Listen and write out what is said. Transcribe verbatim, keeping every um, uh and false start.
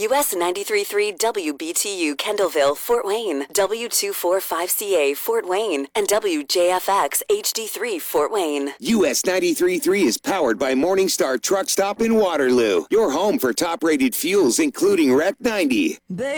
U S ninety-three point three W B T U Kendallville, Fort Wayne, W two forty-five C A Fort Wayne, and W J F X H D three Fort Wayne. U S ninety-three point three is powered by Morningstar Truck Stop in Waterloo, your home for top-rated fuels, including Rec ninety.